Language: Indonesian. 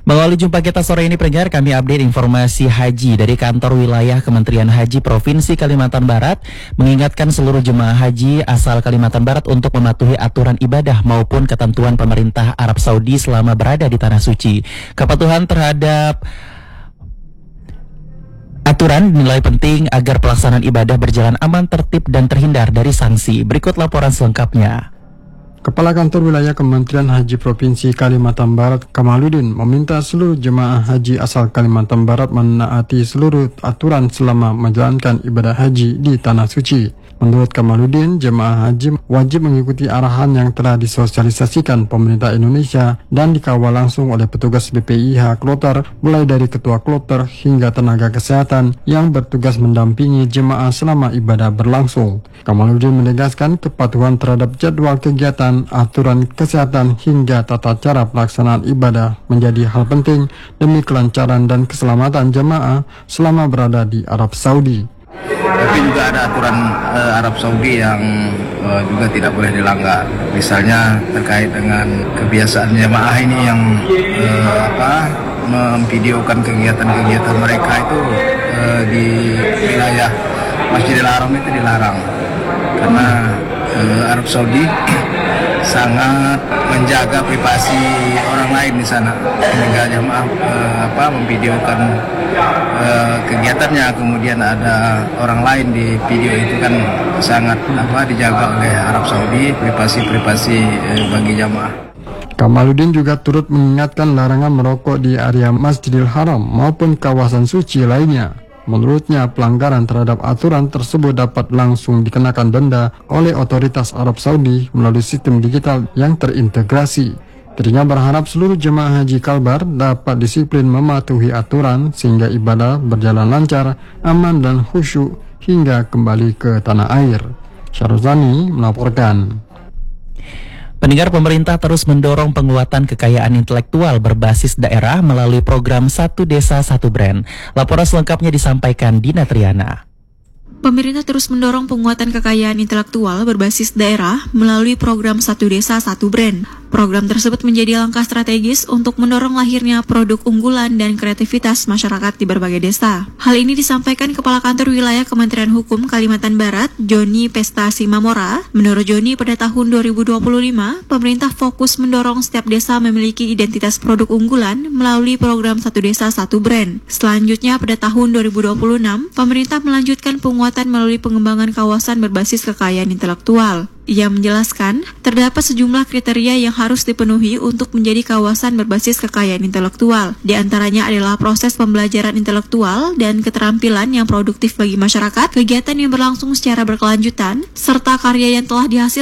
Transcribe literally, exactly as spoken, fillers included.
Melalui jumpa kita sore ini pendengar, kami update informasi haji dari kantor wilayah Kementerian Haji Provinsi Kalimantan Barat mengingatkan seluruh jemaah haji asal Kalimantan Barat untuk mematuhi aturan ibadah maupun ketentuan pemerintah Arab Saudi selama berada di Tanah Suci. Kepatuhan terhadap aturan dinilai penting agar pelaksanaan ibadah berjalan aman, tertib, dan terhindar dari sanksi. Berikut laporan selengkapnya. Kepala Kantor Wilayah Kementerian Haji Provinsi Kalimantan Barat, Kamaluddin, meminta seluruh jemaah haji asal Kalimantan Barat menaati seluruh aturan selama menjalankan ibadah haji di Tanah Suci. Menurut Kamaluddin, jemaah haji wajib mengikuti arahan yang telah disosialisasikan pemerintah Indonesia dan dikawal langsung oleh petugas B P I H Kloter, mulai dari ketua kloter hingga tenaga kesehatan yang bertugas mendampingi jemaah selama ibadah berlangsung. Kamaluddin menegaskan kepatuhan terhadap jadwal kegiatan, aturan kesehatan hingga tata cara pelaksanaan ibadah menjadi hal penting demi kelancaran dan keselamatan jemaah selama berada di Arab Saudi. Tapi juga ada aturan uh, Arab Saudi yang uh, juga tidak boleh dilanggar. Misalnya terkait dengan kebiasaan jemaah ini yang uh, apa memvideokan kegiatan-kegiatan mereka itu uh, di wilayah Masjidil Haram itu dilarang karena uh, Arab Saudi sangat menjaga privasi orang lain di sana, sehingga jemaah eh, apa memvideokan eh, kegiatannya, kemudian ada orang lain di video itu kan sangat apa dijaga oleh Arab Saudi privasi-privasi eh, bagi jemaah. Kamaluddin juga turut mengingatkan larangan merokok di area Masjidil Haram maupun kawasan suci lainnya. Menurutnya, pelanggaran terhadap aturan tersebut dapat langsung dikenakan denda oleh otoritas Arab Saudi melalui sistem digital yang terintegrasi. Dirinya berharap seluruh jemaah haji Kalbar dapat disiplin mematuhi aturan sehingga ibadah berjalan lancar, aman dan khusyuk hingga kembali ke tanah air. Syaruzani melaporkan. Pendengar, pemerintah terus mendorong penguatan kekayaan intelektual berbasis daerah melalui program Satu Desa Satu Brand. Laporan selengkapnya disampaikan Dina Triana. Pemerintah terus mendorong penguatan kekayaan intelektual berbasis daerah melalui program Satu Desa Satu Brand. Program tersebut menjadi langkah strategis untuk mendorong lahirnya produk unggulan dan kreativitas masyarakat di berbagai desa. Hal ini disampaikan Kepala Kantor Wilayah Kementerian Hukum Kalimantan Barat, Joni Pesta Simamora. Menurut Joni, pada tahun dua ribu dua puluh lima, pemerintah fokus mendorong setiap desa memiliki identitas produk unggulan melalui program Satu Desa Satu Brand. Selanjutnya, pada tahun dua ribu dua puluh enam, pemerintah melanjutkan penguatan melalui pengembangan kawasan berbasis kekayaan intelektual. Ia menjelaskan, terdapat sejumlah kriteria yang harus dipenuhi untuk menjadi kawasan berbasis kekayaan intelektual. Di antaranya adalah proses pembelajaran intelektual dan keterampilan yang produktif bagi masyarakat, kegiatan yang berlangsung secara berkelanjutan, serta karya yang telah dihasilkan